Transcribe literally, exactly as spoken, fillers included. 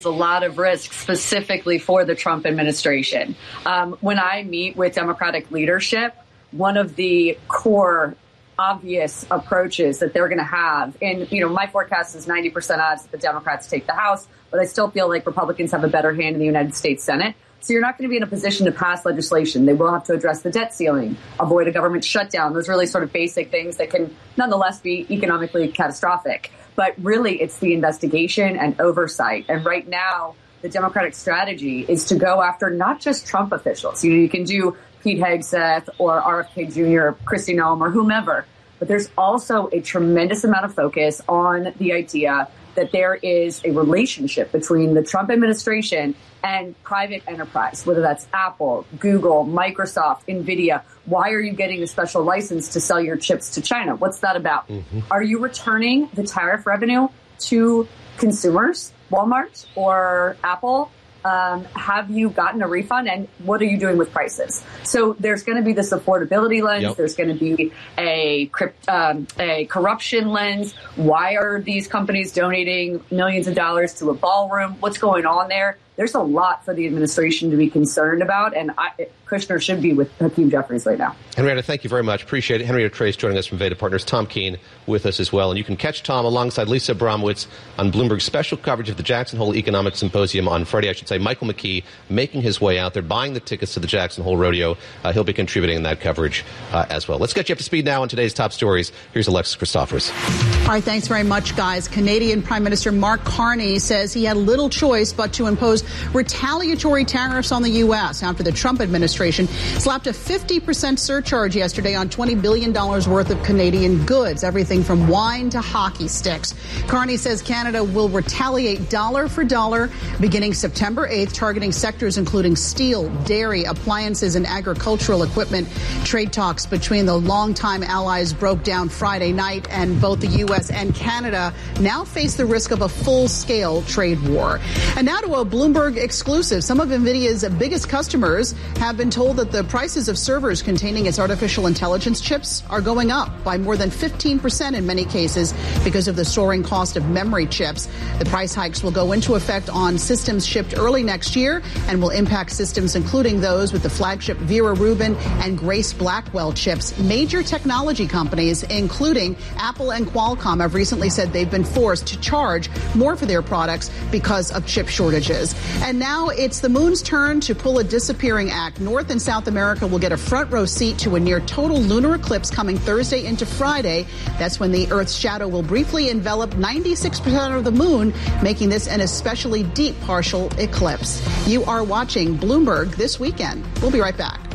a lot of risk specifically for the Trump administration. Um, when I meet with Democratic leadership, one of the core obvious approaches that they're going to have, and, you know, my forecast is ninety percent odds that the Democrats take the House, but I still feel like Republicans have a better hand in the United States Senate. So you're not going to be in a position to pass legislation. They will have to address the debt ceiling, avoid a government shutdown. Those really sort of basic things that can nonetheless be economically catastrophic. But really, it's the investigation and oversight. And right now, the Democratic strategy is to go after not just Trump officials. You know, you can do Pete Hegseth or R F K Junior, Kristi Noem, or whomever. But there's also a tremendous amount of focus on the idea that there is a relationship between the Trump administration and private enterprise, whether that's Apple, Google, Microsoft, NVIDIA. Why are you getting a special license to sell your chips to China? What's that about? Mm-hmm. Are you returning the tariff revenue to consumers, Walmart or Apple? Um, have you gotten a refund, and what are you doing with prices? So there's going to be this affordability lens. Yep. There's going to be a crypt, um, a corruption lens. Why are these companies donating millions of dollars to a ballroom? What's going on there? There's a lot for the administration to be concerned about, and I, Kushner should be with Hakeem Jeffries right now. Henrietta, thank you very much. Appreciate it. Henrietta Trace joining us from Veda Partners. Tom Keene with us as well. And you can catch Tom alongside Lisa Abramowitz on Bloomberg's special coverage of the Jackson Hole Economic Symposium on Friday. I should say Michael McKee making his way out there, buying the tickets to the Jackson Hole Rodeo. Uh, he'll be contributing in that coverage uh, as well. Let's get you up to speed now on today's top stories. Here's Alexis Christoforous. All right, thanks very much, guys. Canadian Prime Minister Mark Carney says he had little choice but to impose retaliatory tariffs on the U S after the Trump administration slapped a fifty percent surcharge yesterday on twenty billion dollars worth of Canadian goods, everything from wine to hockey sticks. Carney says Canada will retaliate dollar for dollar beginning September eighth, targeting sectors including steel, dairy, appliances, and agricultural equipment. Trade talks between the longtime allies broke down Friday night, and both the U S and Canada now face the risk of a full-scale trade war. And now to a Bloomberg exclusive. Some of NVIDIA's biggest customers have been told that the prices of servers containing its artificial intelligence chips are going up by more than fifteen percent in many cases because of the soaring cost of memory chips. The price hikes will go into effect on systems shipped early next year and will impact systems including those with the flagship Vera Rubin and Grace Blackwell chips. Major technology companies, including Apple and Qualcomm, have recently said they've been forced to charge more for their products because of chip shortages. And now it's the moon's turn to pull a disappearing act. North and South America will get a front row seat to a near total lunar eclipse coming Thursday into Friday. That's when the Earth's shadow will briefly envelop ninety-six percent of the moon, making this an especially deep partial eclipse. You are watching Bloomberg This Weekend. We'll be right back.